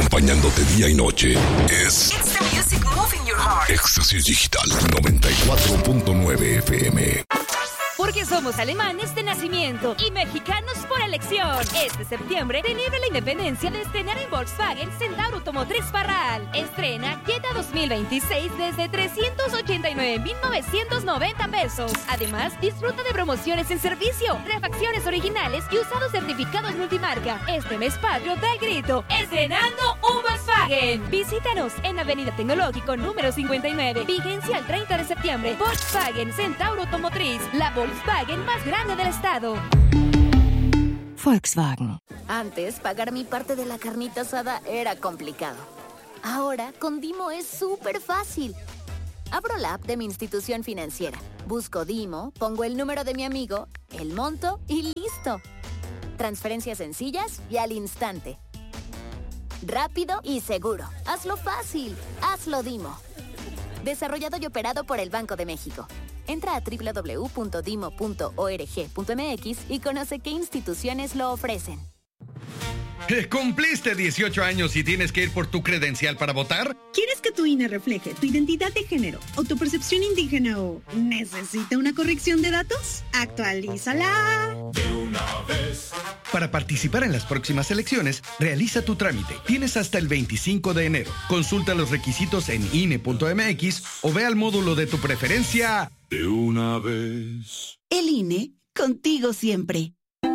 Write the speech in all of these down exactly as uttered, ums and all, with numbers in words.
acompañándote día y noche. Es It's the music moving your heart. Éxtasis Digital noventa y cuatro punto nueve F M. Porque somos alemanes de nacimiento y mexicanos por elección. Este septiembre celebra la independencia de estrenar en Volkswagen Centauro Automotriz Parral. Estrena Jetta dos mil veintiséis desde trescientos ochenta y nueve mil novecientos noventa pesos. Además, disfruta de promociones en servicio, refacciones originales y usados certificados multimarca. Este mes patrio da el grito, estrenando un Volkswagen. Visítanos en Avenida Tecnológico número cincuenta y nueve. Vigencia el treinta de septiembre. Volkswagen Centauro Automotriz, la Volkswagen más grande del estado. Volkswagen. Antes, pagar mi parte de la carnita asada era complicado. Ahora, con Dimo es súper fácil. Abro la app de mi institución financiera, busco Dimo, pongo el número de mi amigo, el monto y listo. Transferencias sencillas y al instante. Rápido y seguro. Hazlo fácil. Hazlo Dimo. Desarrollado y operado por el Banco de México. Entra a doble u doble u doble u punto dimo punto org punto m x y conoce qué instituciones lo ofrecen. ¿Cumpliste dieciocho años y tienes que ir por tu credencial para votar? ¿Quieres que tu I N E refleje tu identidad de género o tu percepción indígena o necesita una corrección de datos? ¡Actualízala! De una vez. Para participar en las próximas elecciones, realiza tu trámite. Tienes hasta el veinticinco de enero. Consulta los requisitos en I N E punto m x o ve al módulo de tu preferencia. De una vez. El I N E, contigo siempre.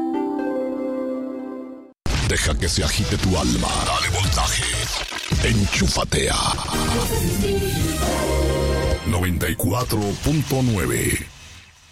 Deja que se agite tu alma. Dale voltaje. Enchúfate a noventa y cuatro punto nueve.